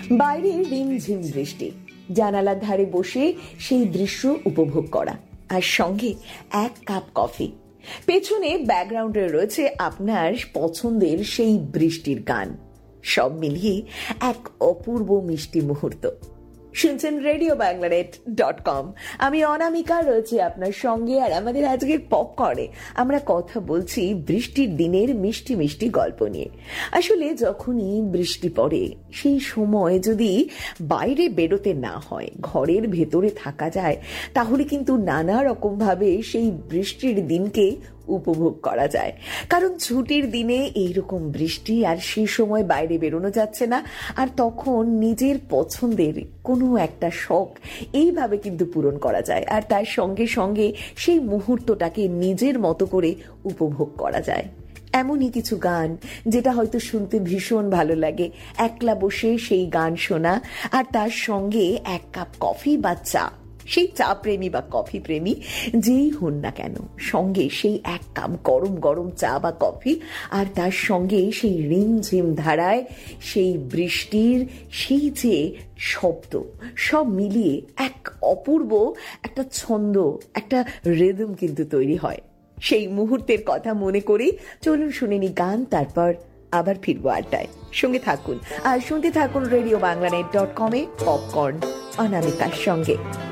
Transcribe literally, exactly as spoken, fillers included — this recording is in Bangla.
বাইরে রিমঝিম বৃষ্টি, জানালার ধারে বসে সেই দৃশ্য উপভোগ করা, আর সঙ্গে এক কাপ কফি। পেছনে ব্যাকগ্রাউন্ডে রয়েছে আপনার পছন্দের সেই বৃষ্টির গান। সব মিলিয়ে এক অপূর্ব মিষ্টি মুহূর্ত। শুনছেন রেডিও বাংলানেট ডট কম। আমি অনামিকা রয়েছে আপনার সঙ্গে, আর আমাদের আজকের পপকর্নে আমরা কথা বলছি বৃষ্টির দিনের মিষ্টি মিষ্টি গল্প নিয়ে। আসলে যখনই বৃষ্টি পড়ে সেই সময় যদি বাইরে বেরোতে না হয়, ঘরের ভেতরে থাকা যায়, তাহলে কিন্তু নানা রকম ভাবে সেই বৃষ্টির দিনকে উপভোগ করা যায়। কারণ ছুটির দিনে এইরকম বৃষ্টি, আর সেই সময় বাইরে বেরোনো যাচ্ছে না, আর তখন নিজের পছন্দের কোনো একটা শখ এইভাবে কিন্তু পূরণ করা যায়, আর তার সঙ্গে সঙ্গে সেই মুহূর্তটাকে নিজের মতো করে উপভোগ করা যায়। এমনই কিছু গান যেটা হয়তো শুনতে ভীষণ ভালো লাগে, একলা বসে সেই গান শোনা, আর তার সঙ্গে এক কাপ কফি বা চা। সেই চা প্রেমী বা কফি প্রেমী যেই হন না কেন, সঙ্গে সেই এক কাপ গরম গরম চা বা কফি, আর তার সঙ্গে সেই রিমঝিম ধারায় সেই বৃষ্টির সেই যে শব্দ, সব মিলিয়ে এক অপূর্ব একটা ছন্দ, একটা রিদম কিন্তু তৈরি হয়। সেই মুহূর্তের কথা মনে করেই চলুন শুনে নি গান, তারপর আবার ফিরবো আড্ডায়। সঙ্গে থাকুন আর শুনতে থাকুন রেডিও বাংলানেট ডট কমে পপকর্ন অনামিকার সঙ্গে।